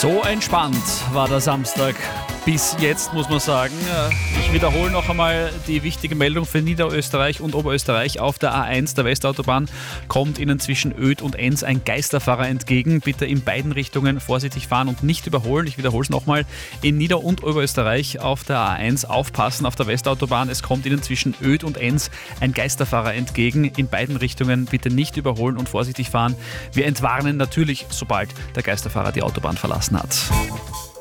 So entspannt war der Samstag bis jetzt, muss man sagen. Ich wiederhole noch einmal die wichtige Meldung für Niederösterreich und Oberösterreich. Auf der A1 der Westautobahn kommt Ihnen zwischen Oedt und Enns ein Geisterfahrer entgegen. Bitte in beiden Richtungen vorsichtig fahren und nicht überholen. Ich wiederhole es nochmal. In Nieder- und Oberösterreich auf der A1 aufpassen auf der Westautobahn. Es kommt Ihnen zwischen Oedt und Enns ein Geisterfahrer entgegen. In beiden Richtungen bitte nicht überholen und vorsichtig fahren. Wir entwarnen natürlich, sobald der Geisterfahrer die Autobahn verlassen hat.